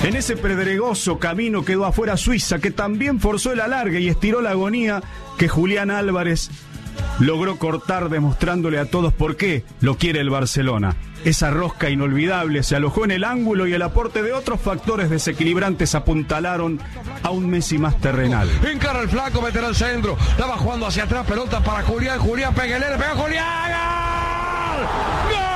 En ese pedregoso camino quedó afuera Suiza, que también forzó el alargue y estiró la agonía que Julián Álvarez logró cortar, demostrándole a todos por qué lo quiere el Barcelona. Esa rosca inolvidable se alojó en el ángulo y el aporte de otros factores desequilibrantes apuntalaron a un Messi más terrenal. Encara el flaco, meterá al centro, la va jugando hacia atrás, pelota para Julián, Julián, pégale, le pega Julián, ¡gol! ¡Gol!